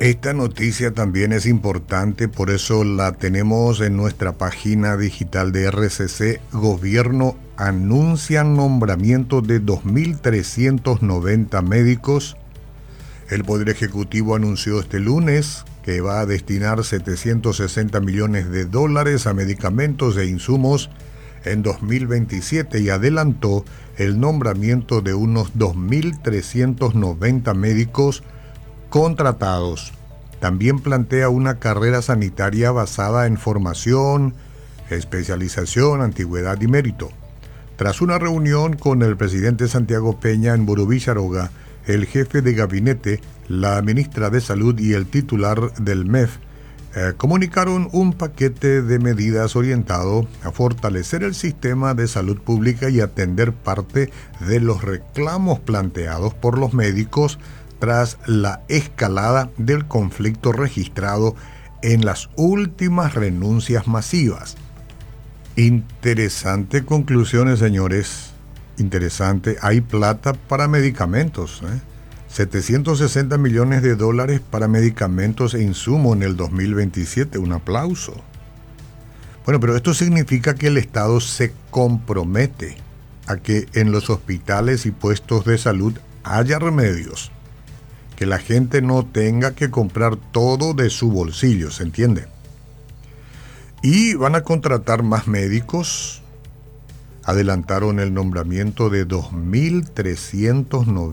Esta noticia también es importante, por eso la tenemos en nuestra página digital de RCC. Gobierno anuncia nombramiento de 2.390 médicos. El Poder Ejecutivo anunció este lunes que va a destinar 760 millones de dólares a medicamentos e insumos en 2027 y adelantó el nombramiento de unos 2.390 médicos contratados. También plantea una carrera sanitaria basada en formación, especialización, antigüedad y mérito. Tras una reunión con el presidente Santiago Peña en Burubí, Charoga, el jefe de gabinete, la ministra de Salud y el titular del MEF comunicaron un paquete de medidas orientado a fortalecer el sistema de salud pública y atender parte de los reclamos planteados por los médicos tras la escalada del conflicto registrado en las últimas renuncias masivas. Interesante conclusiones, señores. Interesante. Hay plata para medicamentos, 760 millones de dólares para medicamentos e insumos en el 2027. Un aplauso. Bueno, pero esto significa que el Estado se compromete a que en los hospitales y puestos de salud haya remedios, que la gente no tenga que comprar todo de su bolsillo, ¿se entiende? Y van a contratar más médicos. Adelantaron el nombramiento de 2.390